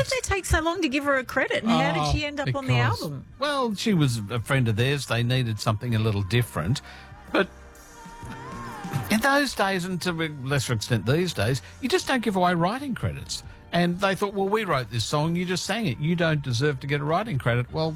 did they take so long to give her a credit, and how did she end up on the album? Well, she was a friend of theirs. They needed something a little different. But in those days, and to a lesser extent these days, you just don't give away writing credits. And they thought, well, we wrote this song, you just sang it. You don't deserve to get a writing credit. Well,